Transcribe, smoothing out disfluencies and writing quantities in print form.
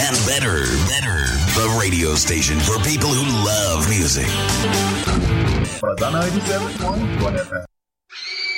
and better. The radio station for people who love music. Para 97.1 FM.